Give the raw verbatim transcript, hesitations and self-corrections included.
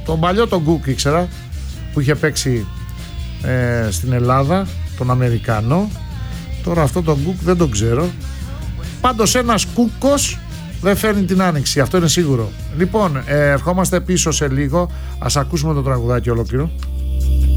Τον παλιό τον Γκουκ ήξερα, που είχε παίξει ε, στην Ελλάδα, τον Αμερικανό. Τώρα αυτό τον Γκουκ δεν τον ξέρω. Πάντως ένας Κούκος δεν φέρνει την άνοιξη, αυτό είναι σίγουρο. Λοιπόν, ε, ερχόμαστε πίσω σε λίγο. Ας ακούσουμε το τραγουδάκι ολόκληρο.